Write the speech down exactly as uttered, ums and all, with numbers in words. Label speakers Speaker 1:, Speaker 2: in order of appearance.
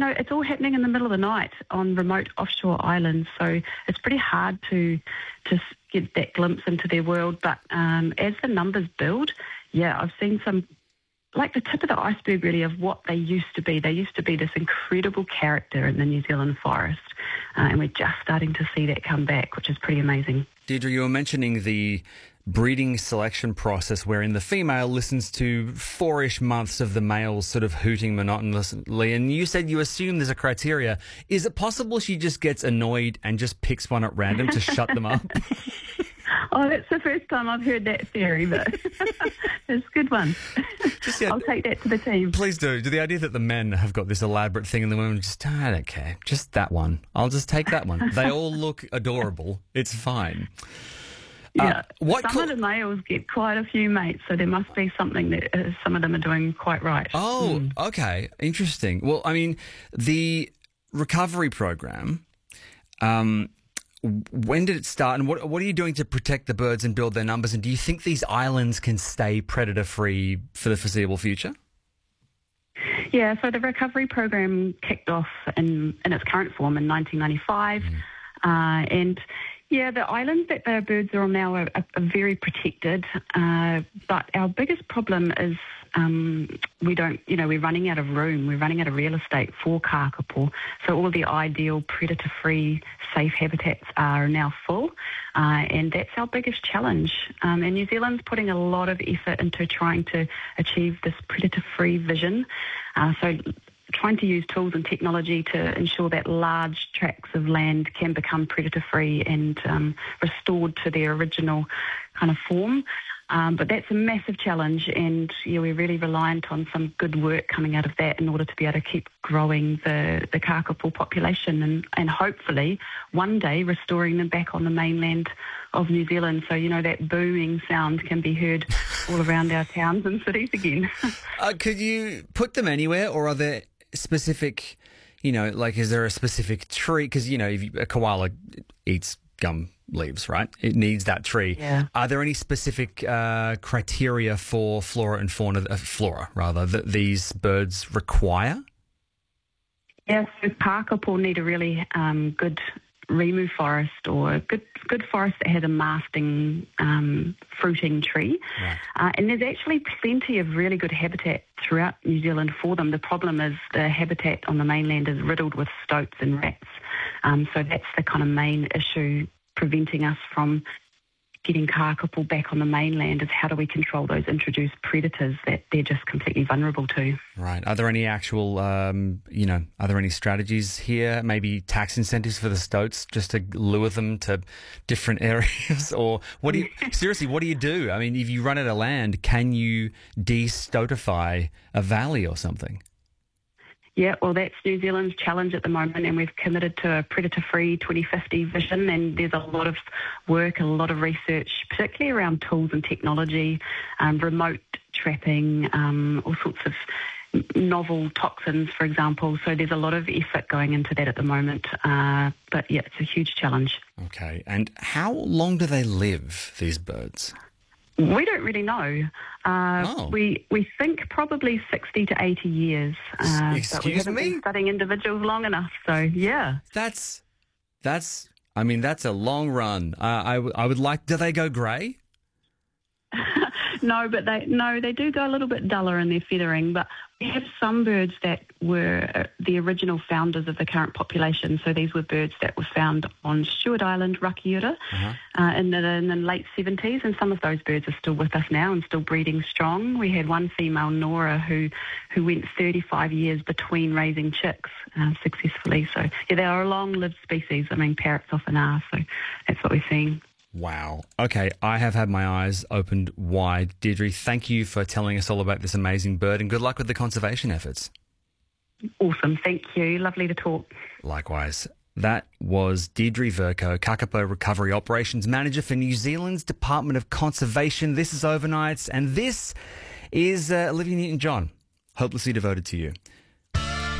Speaker 1: know, it's all happening in the middle of the night on remote offshore islands, so it's pretty hard to to get that glimpse into their world. But um, as the numbers build, yeah, I've seen some, like the tip of the iceberg really of what they used to be. They used to be this incredible character in the New Zealand forest, uh, and we're just starting to see that come back, which is pretty amazing.
Speaker 2: Deirdre, you were mentioning the breeding selection process wherein the female listens to four-ish months of the males sort of hooting monotonously, and you said you assume there's a criteria. Is it possible she just gets annoyed and just picks one at random to shut them up?
Speaker 1: Oh, that's the first time I've heard that theory, but it's a good one. Just, yeah, I'll take that to the team.
Speaker 2: Please do. Do the idea that the men have got this elaborate thing and the women just, I don't care, just that one. I'll just take that one. They all look adorable. It's fine.
Speaker 1: Yeah,
Speaker 2: uh, what
Speaker 1: some
Speaker 2: co-
Speaker 1: of the males get quite a few mates, so there must be something that uh, some of them are doing quite right.
Speaker 2: Oh,
Speaker 1: mm.
Speaker 2: okay. Interesting. Well, I mean, the recovery program, um, when did it start, and what what are you doing to protect the birds and build their numbers, and do you think these islands can stay predator-free for the foreseeable future?
Speaker 1: Yeah, so the recovery program kicked off in, in its current form in nineteen ninety-five, mm. uh, and yeah, the islands that the birds are on now are, are, are very protected, uh, but our biggest problem is um, we don't, you know, we're running out of room, we're running out of real estate for kakapo, so all the ideal predator-free safe habitats are now full, uh, and that's our biggest challenge. Um, and New Zealand's putting a lot of effort into trying to achieve this predator-free vision, uh, so trying to use tools and technology to ensure that large tracts of land can become predator-free and um, restored to their original kind of form. Um, but that's a massive challenge, and yeah, we're really reliant on some good work coming out of that in order to be able to keep growing the, the kakapo population and, and hopefully one day restoring them back on the mainland of New Zealand. So, you know, that booming sound can be heard all around our towns and cities again.
Speaker 2: uh, could you put them anywhere, or are there specific, you know, like is there a specific tree? Because, you know, if you, a koala eats gum leaves, right? It needs that tree.
Speaker 1: Yeah.
Speaker 2: Are there any specific uh, criteria for flora and fauna, uh, flora rather, that these birds require?
Speaker 1: Yes, so kakapo need a really um, good remu forest or a good good forest that has a masting um, fruiting tree.
Speaker 2: Right.
Speaker 1: Uh, and there's actually plenty of really good habitat throughout New Zealand for them. The problem is the habitat on the mainland is riddled with stoats and rats. Um, so that's the kind of main issue preventing us from getting kakapo back on the mainland, is how do we control those introduced predators that they're just completely vulnerable to.
Speaker 2: Right. Are there any actual, um, you know, are there any strategies here, maybe tax incentives for the stoats just to lure them to different areas? Or what do you, seriously, what do you do? I mean, if you run out of land, can you de-stoatify a valley or something?
Speaker 1: Yeah, well, that's New Zealand's challenge at the moment, and we've committed to a predator-free twenty fifty vision, and there's a lot of work, a lot of research, particularly around tools and technology, um, remote trapping, um, all sorts of novel toxins, for example. So there's a lot of effort going into that at the moment, uh, but yeah, it's a huge challenge.
Speaker 2: Okay, and how long do they live, these birds?
Speaker 1: We don't really know. Uh,
Speaker 2: oh.
Speaker 1: We we think probably sixty to eighty years. Uh,
Speaker 2: Excuse
Speaker 1: but we haven't
Speaker 2: me?
Speaker 1: been studying individuals long enough, so yeah.
Speaker 2: That's, that's, I mean, that's a long run. Uh, I, w- I would like, do they go grey?
Speaker 1: No, but they no, they do go a little bit duller in their feathering. But we have some birds that were the original founders of the current population. So these were birds that were found on Stewart Island, Rakiura,
Speaker 2: Uh-huh.
Speaker 1: uh, in, the, in the late seventies, and some of those birds are still with us now and still breeding strong. We had one female, Nora, who who went thirty-five years between raising chicks uh, successfully. So yeah, they are a long-lived species. I mean, parrots often are. So that's what we're seeing.
Speaker 2: Wow. Okay, I have had my eyes opened wide. Deirdre, thank you for telling us all about this amazing bird, and good luck with the conservation efforts.
Speaker 1: Awesome. Thank you. Lovely to talk.
Speaker 2: Likewise. That was Deirdre Vercoe, Kakapo Recovery Operations Manager for New Zealand's Department of Conservation. This is Overnights, and this is uh, Olivia Newton-John, hopelessly devoted to you.